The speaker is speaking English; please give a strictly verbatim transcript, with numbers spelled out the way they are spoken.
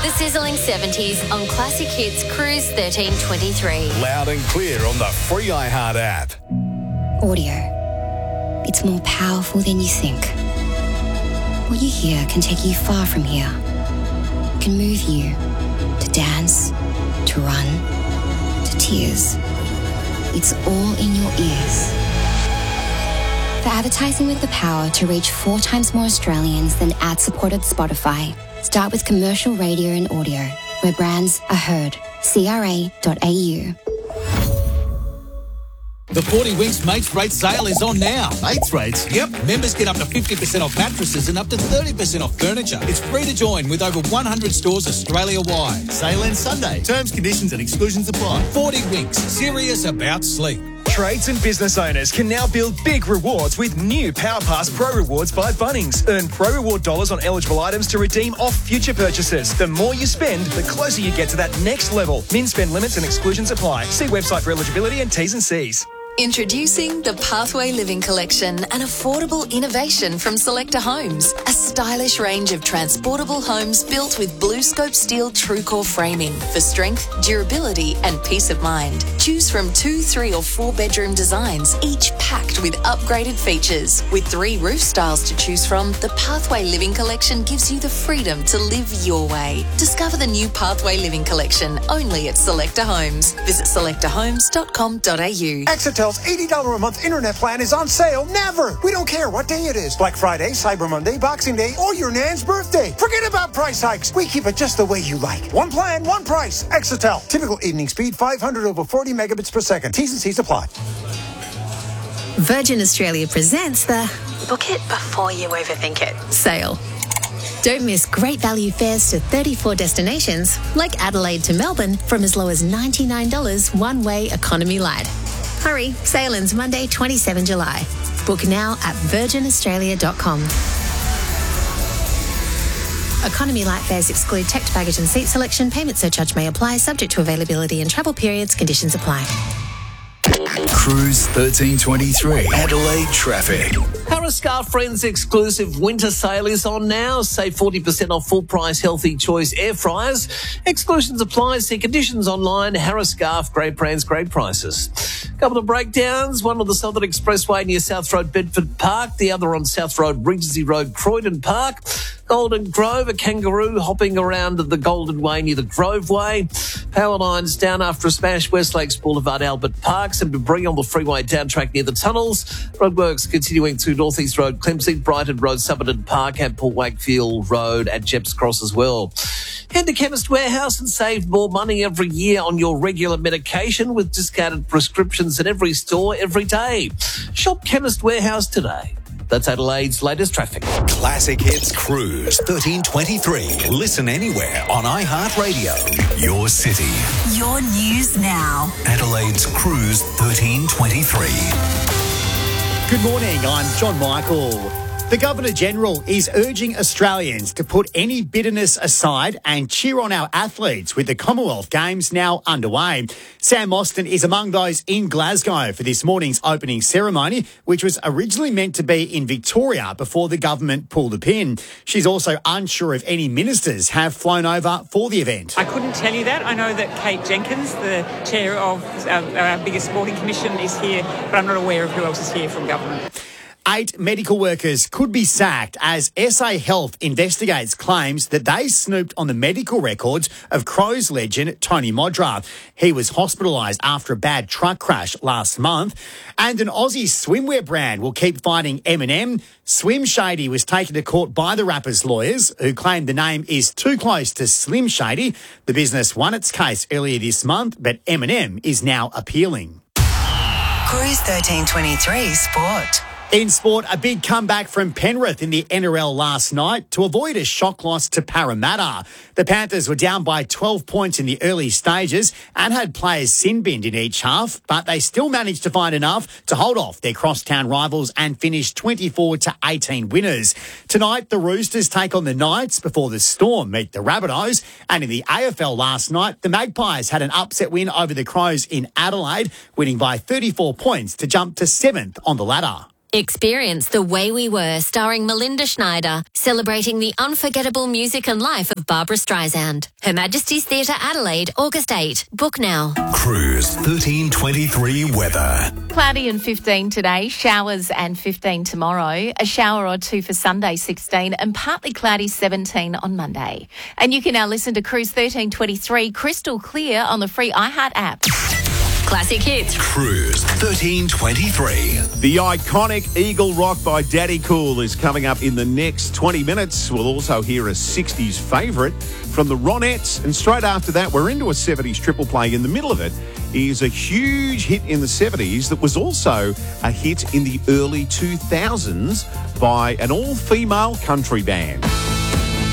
The sizzling seventies on Classic Hits Cruise thirteen twenty-three. Loud and clear on the free iHeart app. Audio. It's more powerful than you think. What you hear can take you far from here. It can move you to dance, to run, to tears. It's all in your ears. For advertising with the power to reach four times more Australians than ad-supported Spotify, start with commercial radio and audio, where brands are heard. C R A dot A U. The forty Winks Mates Rates sale is on now. Mates Rates? Yep. Members get up to fifty percent off mattresses and up to thirty percent off furniture. It's free to join with over one hundred stores Australia-wide. Sale ends Sunday. Terms, conditions and exclusions apply. forty Winks. Serious about sleep. Trades and business owners can now build big rewards with new PowerPass Pro Rewards by Bunnings. Earn Pro Reward dollars on eligible items to redeem off future purchases. The more you spend, the closer you get to that next level. Min spend limits and exclusions apply. See website for eligibility and T's and C's. Introducing the Pathway Living Collection, an affordable innovation from Selector Homes. A stylish range of transportable homes built with BlueScope steel TrueCore framing for strength, durability and peace of mind. Choose from two, three or four bedroom designs, each packed with upgraded features. With three roof styles to choose from, the Pathway Living Collection gives you the freedom to live your way. Discover the new Pathway Living Collection only at Selector Homes. Visit selector homes dot com dot a u. Exetel's eighty dollars a month internet plan is on sale never. We don't care what day it is. Black Friday, Cyber Monday, Boxing Day, or your nan's birthday. Forget about price hikes. We keep it just the way you like. One plan, one price. Exetel. Typical evening speed, five hundred over forty megabits per second. T's and C's apply. Virgin Australia presents the Book It Before You Overthink It sale. Don't miss great value fares to thirty-four destinations, like Adelaide to Melbourne, from as low as ninety-nine dollars one-way economy light. Hurry, sale ends Monday, the twenty-seventh of July. Book now at virgin australia dot com. Economy light fares exclude checked baggage and seat selection. Payment surcharge may apply, subject to availability and travel periods. Conditions apply. Cruise thirteen twenty-three. Adelaide traffic. Harriscar Friends exclusive winter sale is on now. Save forty percent off full price healthy choice air fryers. Exclusions apply. See conditions online. Harriscar, great brands, great prices. Couple of breakdowns. One on the Southern Expressway near South Road, Bedford Park. The other on South Road, Regency Road, Croydon Park. Golden Grove, a kangaroo hopping around the Golden Way near the Grove Way. Power lines down after a smash, West Lakes Boulevard, Albert Park. Some debris on the freeway down track near the tunnels. Roadworks continuing to North East Road, Clemson, Brighton Road, Somerton Park, and Port Wakefield Road at Jeps Cross as well. Head to Chemist Warehouse and save more money every year on your regular medication with discounted prescriptions at every store every day. Shop Chemist Warehouse today. That's Adelaide's latest traffic. Classic Hits Cruise thirteen twenty-three. Listen anywhere on iHeartRadio. Your city. Your news now. Adelaide's Cruise thirteen twenty-three. Good morning, I'm John Michael. The Governor-General is urging Australians to put any bitterness aside and cheer on our athletes with the Commonwealth Games now underway. Sam Mostyn is among those in Glasgow for this morning's opening ceremony, which was originally meant to be in Victoria before the government pulled the pin. She's also unsure if any ministers have flown over for the event. I couldn't tell you that. I know that Kate Jenkins, the chair of uh, our biggest sporting commission, is here, but I'm not aware of who else is here from government. Eight medical workers could be sacked as S A Health investigates claims that they snooped on the medical records of Crows legend Tony Modra. He was hospitalised after a bad truck crash last month. And an Aussie swimwear brand will keep fighting Eminem. Swim Shady was taken to court by the rapper's lawyers, who claimed the name is too close to Slim Shady. The business won its case earlier this month, but Eminem is now appealing. Cruise thirteen twenty-three Sport. In sport, a big comeback from Penrith in the N R L last night to avoid a shock loss to Parramatta. The Panthers were down by twelve points in the early stages and had players sin-binned in each half, but they still managed to find enough to hold off their crosstown rivals and finish twenty-four to eighteen winners. Tonight, the Roosters take on the Knights before the Storm meet the Rabbitohs. And in the A F L last night, the Magpies had an upset win over the Crows in Adelaide, winning by thirty-four points to jump to seventh on the ladder. Experience The Way We Were, starring Melinda Schneider, celebrating the unforgettable music and life of Barbara Streisand. Her Majesty's Theatre, Adelaide, August eighth. Book now. Cruise thirteen twenty-three weather. Cloudy and fifteen today, showers and fifteen tomorrow, a shower or two for Sunday, sixteen, and partly cloudy, seventeen on Monday. And you can now listen to Cruise thirteen twenty-three crystal clear on the free iHeart app. Classic hits. Cruise thirteen twenty-three. The iconic Eagle Rock by Daddy Cool is coming up in the next twenty minutes. We'll also hear a sixties favourite from the Ronettes. And straight after that, we're into a seventies triple play. In the middle of it is a huge hit in the seventies that was also a hit in the early two thousands by an all-female country band.